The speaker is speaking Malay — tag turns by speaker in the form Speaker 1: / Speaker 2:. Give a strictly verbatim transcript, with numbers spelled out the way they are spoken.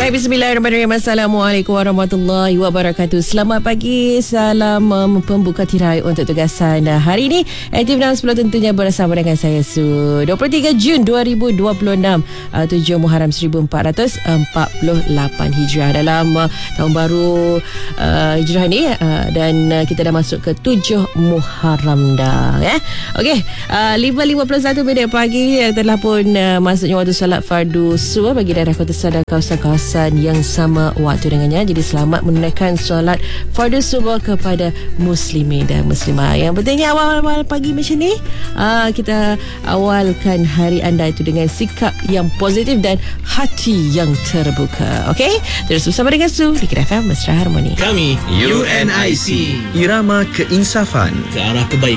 Speaker 1: Alright, bismillahirrahmanirrahim. Assalamualaikum warahmatullahi wabarakatuh. Selamat pagi, salam um, pembuka tirai untuk tugasan uh, hari ini. Aktif enam sepuluh tentunya bersama dengan saya Su. dua puluh tiga Jun dua ribu dua puluh enam, uh, tujuh Muharram seribu empat ratus empat puluh lapan Hijrah. Dalam uh, tahun baru uh, Hijrah ni uh, dan uh, kita dah masuk ke tujuh Muharram dah ya. Okey, uh, lima lima puluh satu minit pagi uh, telah pun uh, masuknya waktu solat fardu subuh bagi daerah Kota Sadar, kawasan-kawasan yang sama waktu dengannya. Jadi selamat menunaikan solat fardu subuh kepada muslimin dan muslimah. Yang pentingnya awal-awal pagi macam ni uh, kita awalkan hari anda itu dengan sikap yang positif dan hati yang terbuka. Okey, terus bersama dengan Su di Kira F M Mesra Harmoni.
Speaker 2: Kami U N I C,
Speaker 3: irama keinsafan
Speaker 2: ke arah kebaikan.